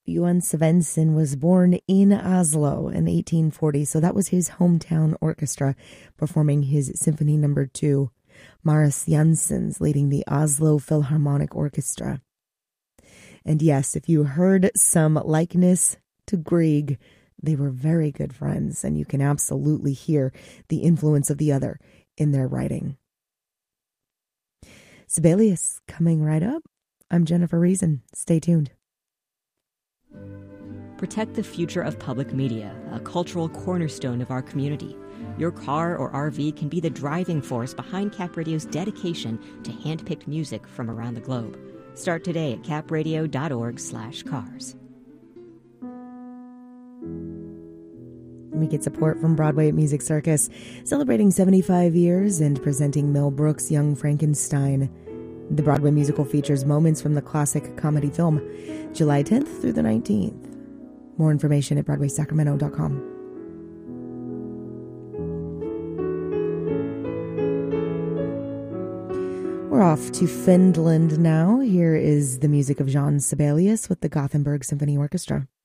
Johan Svensson was born in Oslo in 1840, so that was his hometown orchestra performing his Symphony No. 2. Marius Jansons leading the Oslo Philharmonic Orchestra. And yes, if you heard some likeness to Grieg, they were very good friends, and you can absolutely hear the influence of the other in their writing. Sibelius coming right up. I'm Jennifer Reason. Stay tuned. Protect the future of public media, a cultural cornerstone of our community. Your car or RV can be the driving force behind Cap Radio's dedication to hand-picked music from around the globe. Start today at capradio.org/cars. We get support from Broadway Music Circus, celebrating 75 years and presenting Mel Brooks' Young Frankenstein. The Broadway musical features moments from the classic comedy film, July 10th through the 19th. More information at BroadwaySacramento.com. We're off to Finland now. Here is the music of Jean Sibelius with the Gothenburg Symphony Orchestra.